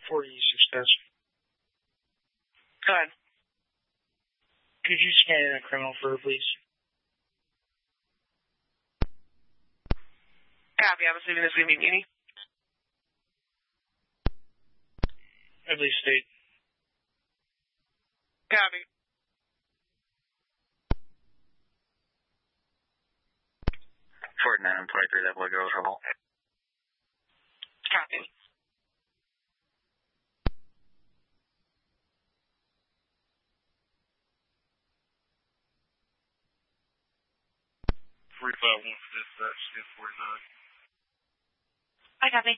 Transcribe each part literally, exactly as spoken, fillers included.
forty-six thousand. Go ahead. Could you scan in a criminal for her, please? Copy. I'm assuming this is going to be Muni. At least state. Copy. forty-nine, twenty-three, that boy girl trouble. Copy. forty-five, one for dispatch, stand forty-nine. I copy.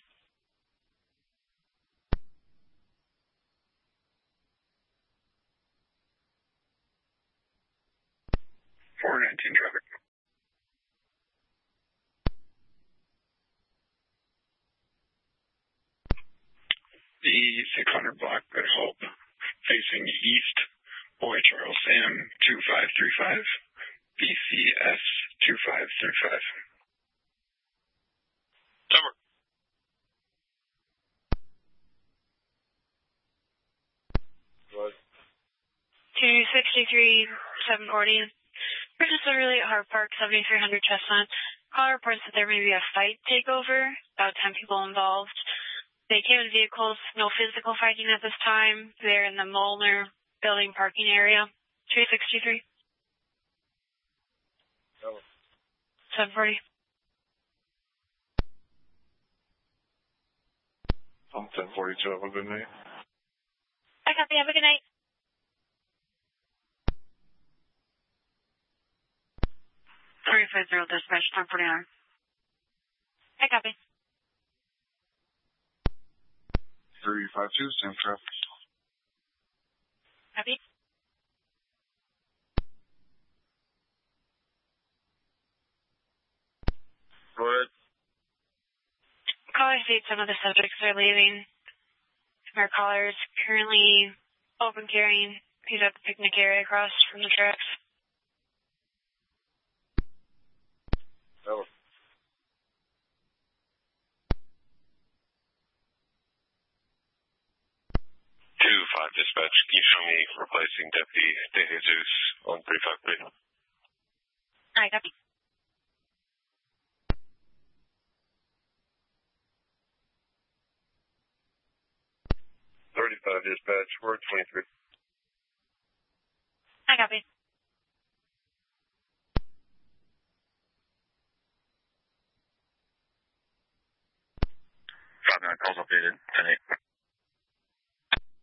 four nineteen traffic. The six hundred block, Good Hope, facing east, Boy Charles Sam two five three five, B C S two five three five. Summer. What? two sixty-three, seven forty. Purchase Overly at Hart Park, seventy-three hundred Chestnut. Caller reports that there may be a fight takeover. About ten people involved. Vacated vehicles, no physical fighting at this time. They're in the Molnar building parking area. two sixty-three. Summer. seven forty. I'm ten forty-two, have a good night. I copy. Have a good night. three five zero dispatch, ten forty-nine. I copy. three five two, same traffic. Copy. Go ahead. Caller states some of the subjects are leaving. Our caller is currently open carrying. He's at the picnic area across from the tracks. Summer. two five dispatch, can you show me replacing Deputy De Jesus on three five three? I copy. thirty-five dispatch, we're at twenty-three. I copy. Five nine calls updated, ten eight.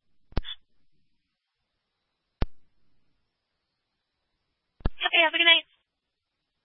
Copy. Have a good night.